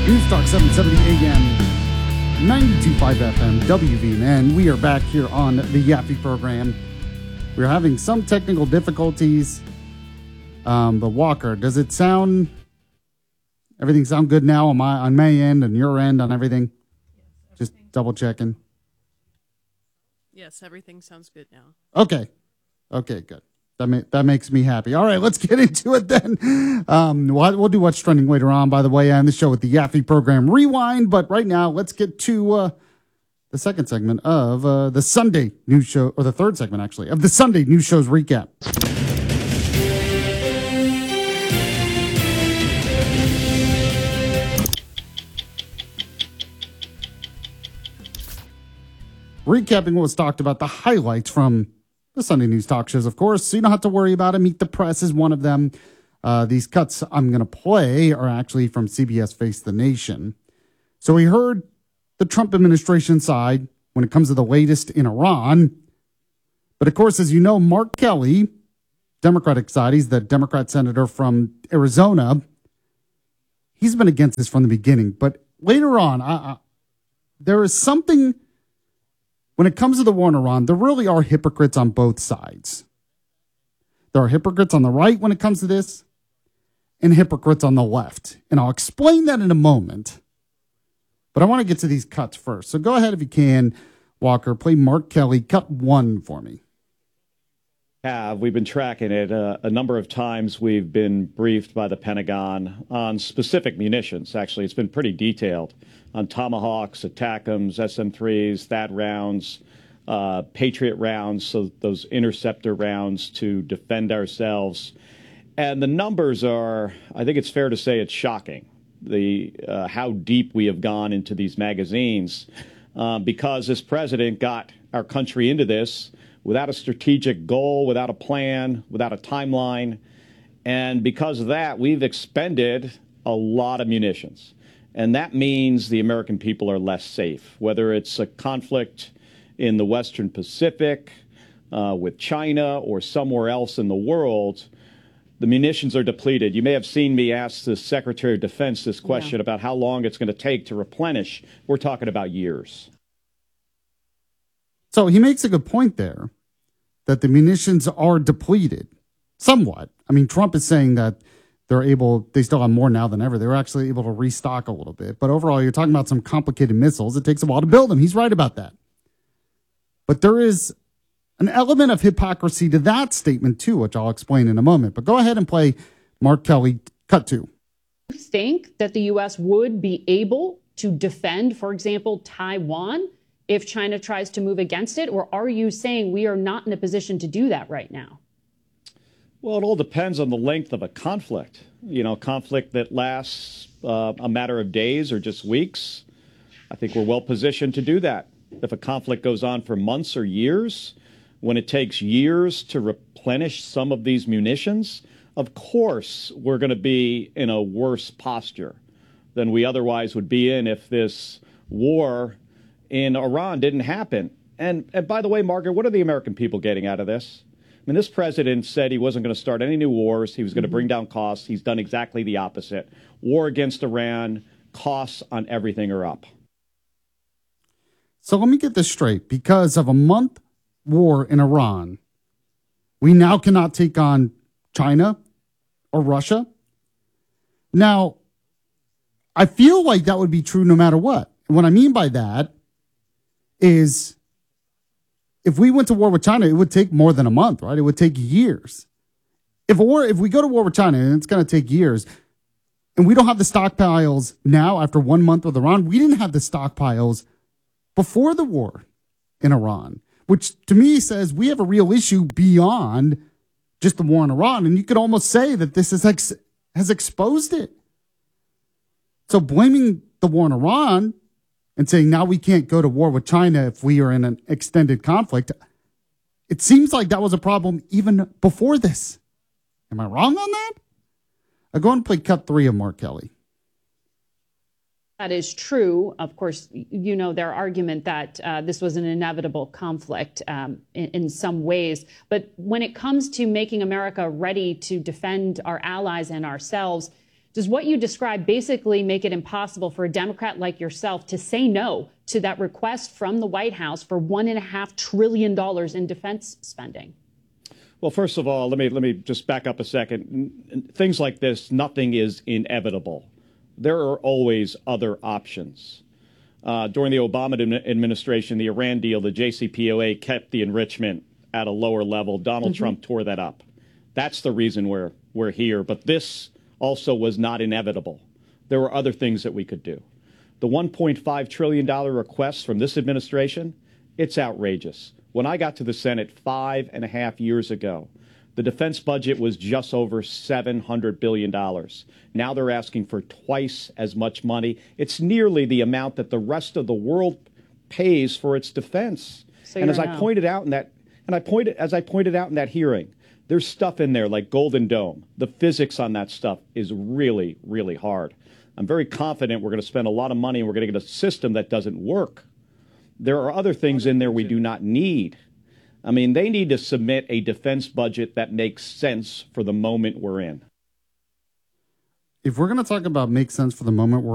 News Talk 770 AM, 92.5 FM, WVNN. We are back here on the Yaffe program. We're having some technical difficulties. But Walker, does it sound, everything sound good now on my end and your end on everything? Yes, just double checking. Yes, everything sounds good now. Okay, good. That makes me happy. All right, let's get into it then. We'll do What's Trending later on, by the way, on the show with the Yaffe program Rewind. But right now, let's get to the second segment of the Sunday news show, or the third segment, actually, of the Sunday news show's recap. Recapping what was talked about, the highlights from the Sunday news talk shows, of course, so you don't have to worry about it. Meet the Press is one of them. These cuts I'm going to play are actually from CBS Face the Nation. So we heard the Trump administration side when it comes to the latest in Iran. But of course, as you know, Mark Kelly, Democratic side, he's the Democrat senator from Arizona. He's been against this from the beginning. But later on, there is something. When it comes to the war in Iran, there really are hypocrites on both sides. There are hypocrites on the right when it comes to this, and hypocrites on the left. And I'll explain that in a moment. But I want to get to these cuts first. So go ahead if you can, Walker. Play Mark Kelly, cut 1 for me. We've been tracking it. A number of times we've been briefed by the Pentagon on specific munitions. Actually, it's been pretty detailed on Tomahawks, ATACMS, SM-3s, THAAD rounds, Patriot rounds, so those interceptor rounds to defend ourselves. And the numbers are, I think it's fair to say it's shocking, how deep we have gone into these magazines, because this president got our country into this without a strategic goal, without a plan, without a timeline. And because of that, we've expended a lot of munitions. And that means the American people are less safe, whether it's a conflict in the Western Pacific with China or somewhere else in the world. The munitions are depleted. You may have seen me ask the Secretary of Defense this question about how long it's going to take to replenish. We're talking about years. So he makes a good point there, that the munitions are depleted somewhat. I mean, Trump is saying that they still have more now than ever. They were actually able to restock a little bit. But overall, you're talking about some complicated missiles. It takes a while to build them. He's right about that. But there is an element of hypocrisy to that statement, too, which I'll explain in a moment. But go ahead and play Mark Kelly, cut 2. Do you think that the U.S. would be able to defend, for example, Taiwan if China tries to move against it? Or are you saying we are not in a position to do that right now? Well, it all depends on the length of a conflict. Conflict that lasts a matter of days or just weeks. I think we're well positioned to do that. If a conflict goes on for months or years, when it takes years to replenish some of these munitions, of course we're going to be in a worse posture than we otherwise would be in if this war in Iran didn't happen. And by the way, Margaret, what are the American people getting out of this? I mean, this president said he wasn't going to start any new wars. He was going to bring down costs. He's done exactly the opposite. War against Iran, costs on everything are up. So let me get this straight. Because of a month war in Iran, we now cannot take on China or Russia. Now, I feel like that would be true no matter what. And what I mean by that is, if we went to war with China, it would take more than a month, right? It would take years. If we go to war with China, and it's going to take years, and we don't have the stockpiles now after 1 month with Iran, we didn't have the stockpiles before the war in Iran, which to me says we have a real issue beyond just the war in Iran. And you could almost say that this has exposed it. So blaming the war in Iran and saying now we can't go to war with China if we are in an extended conflict, it seems like that was a problem even before this. Am I wrong on that? I'll go and play cut 3 of Mark Kelly. That is true. Of course, their argument that this was an inevitable conflict in some ways. But when it comes to making America ready to defend our allies and ourselves, Does what you describe basically make it impossible for a Democrat like yourself to say no to that request from the White House for $1.5 trillion in defense spending? Well, first of all, let me just back up a second. Things like this, nothing is inevitable. There are always other options. During the Obama administration, the Iran deal, the JCPOA kept the enrichment at a lower level. Donald Trump tore that up. That's the reason we're here. But this also was not inevitable. There were other things that we could do. The $1.5 trillion request from this administration, it's outrageous. When I got to the Senate 5.5 years ago, the defense budget was just over $700 billion. Now they're asking for twice as much money. It's nearly the amount that the rest of the world pays for its defense. So and as you're I no. pointed out in that, as I pointed out in that hearing, there's stuff in there like Golden Dome. The physics on that stuff is really, really hard. I'm very confident we're going to spend a lot of money and we're going to get a system that doesn't work. There are other things in there we do not need. I mean, they need to submit a defense budget that makes sense for the moment we're in. If we're going to talk about make sense for the moment we're